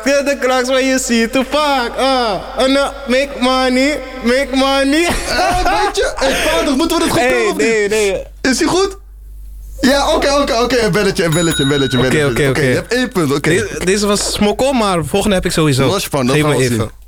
Kill the clocks when you see to fuck. No, make money. Weet je? Hey, vader, moeten we dit goed spelen of niet? Nee. Is hij goed? Ja, oké. Een belletje. Oké. Je hebt 1 punt, oké. Deze was smokkel, maar volgende heb ik sowieso. Los van, dat Geef gaan me we even. zien.